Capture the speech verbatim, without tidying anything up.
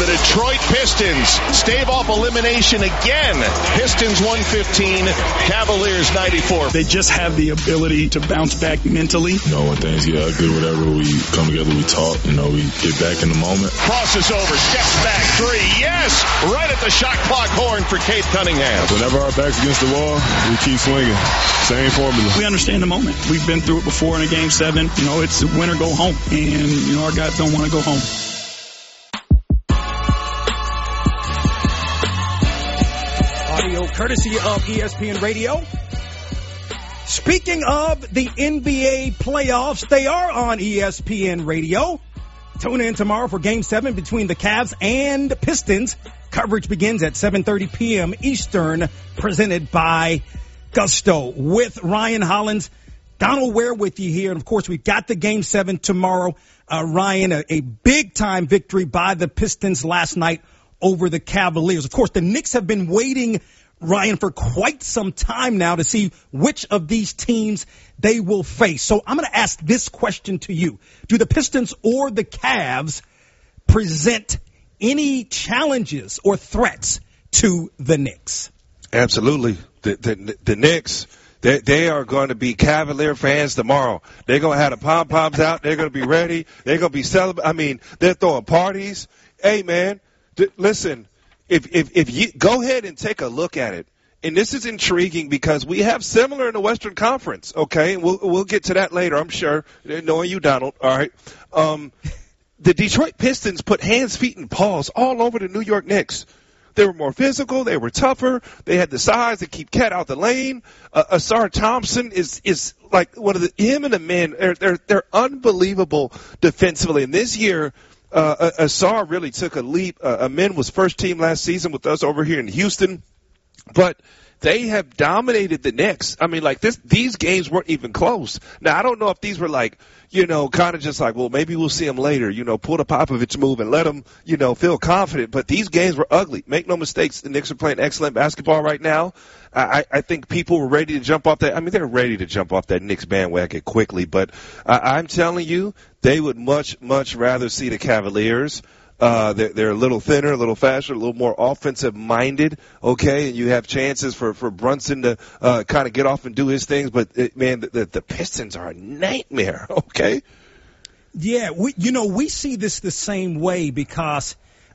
The Detroit Pistons stave off elimination again. Pistons one fifteen, Cavaliers ninety-four. They just have the ability to bounce back mentally. You know, when things get ugly, whatever, we come together, we talk, you know, we get back in the moment. Crosses over, steps back, three, yes! Right at the shot clock horn for Cade Cunningham. Whenever our back's against the wall, we keep swinging. Same formula. We understand the moment. We've been through it before in a game seven. You know, it's win or go home. And, you know, our guys don't want to go home. Audio courtesy of E S P N Radio. Speaking of the N B A playoffs, they are on E S P N Radio. Tune in tomorrow for Game seven between the Cavs and Pistons. Coverage begins at seven thirty p.m. Eastern, presented by Gusto. With Ryan Hollins, Donald Ware with you here. And, of course, we've got the Game seven tomorrow. Uh, Ryan, a, a big-time victory by the Pistons last night over the Cavaliers. Of course, the Knicks have been waiting, Ryan, for quite some time now to see which of these teams they will face. So I'm going to ask this question to you. Do the Pistons or the Cavs present any challenges or threats to the Knicks? Absolutely. The, the, the Knicks, they, they are going to be Cavalier fans tomorrow. They're going to have the pom-poms out. They're going to be ready. They're going to be celebrating. I mean, they're throwing parties. Hey, man, th- listen, if, if, if you go ahead and take a look at it, and this is intriguing because we have similar in the Western Conference, okay? We'll, we'll get to that later, I'm sure, knowing you, Donald, all right? Um, the Detroit Pistons put hands, feet, and paws all over the New York Knicks. They were more physical. They were tougher. They had the size to keep Cat out the lane. Uh, Asar Thompson is is like one of the him and the men. They're they're, they're unbelievable defensively. And this year, uh, Asar really took a leap. Uh, Amen was first team last season with us over here in Houston, but they have dominated the Knicks. I mean, like this, these games weren't even close. Now, I don't know if these were like, you know, kind of just like, well, maybe we'll see them later, you know, pull the Popovich move and let them, you know, feel confident. But these games were ugly. Make no mistakes. The Knicks are playing excellent basketball right now. I, I think people were ready to jump off that. I mean, they're ready to jump off that Knicks bandwagon quickly. But I, I'm telling you, they would much, much rather see the Cavaliers. Uh, they're, they're a little thinner, a little faster, a little more offensive-minded, okay? And you have chances for, for Brunson to uh, kind of get off and do his things. But, it, man, the, the, the Pistons are a nightmare, okay? Yeah, we, you know, we see this the same way because